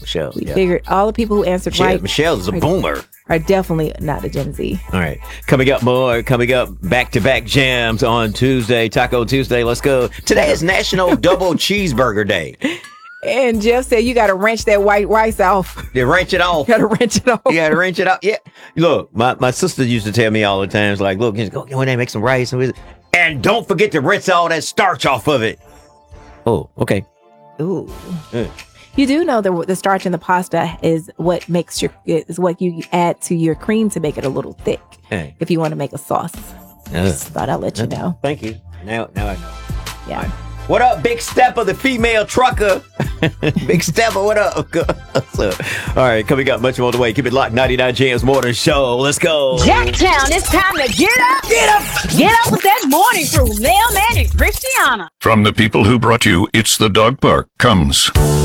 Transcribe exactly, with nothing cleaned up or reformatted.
Michelle. We yeah. figured all the people who answered Michelle, right Michelle is a are, boomer. are definitely not a Gen Z. All right. Coming up more. Coming up back-to-back jams on Tuesday. Taco Tuesday. Let's go. Today is National Double Cheeseburger Day. And Jeff said you got to wrench that white rice off. You wrench it off. You got to wrench it off. You got to wrench it off. Yeah. Look, my, my sister used to tell me all the time, like, look, just go, go in there, make some rice. And, and don't forget to rinse all that starch off of it. Oh, okay. Ooh. Mm. You do know the the starch in the pasta is what makes your is what you add to your cream to make it a little thick. Hey. If you want to make a sauce. Uh, Just thought I'd let you know. Thank you. Now, now I know. Yeah. What up, Big Stepper, the female trucker? Big Stepper, what up? So, all right, coming up much more on the way. Keep it locked. ninety-nine Jams Morning Show. Let's go. Jacktown, it's time to get up. Get up. Get up with that morning crew, Mailman and Christiana. From the people who brought you It's the Dog Park comes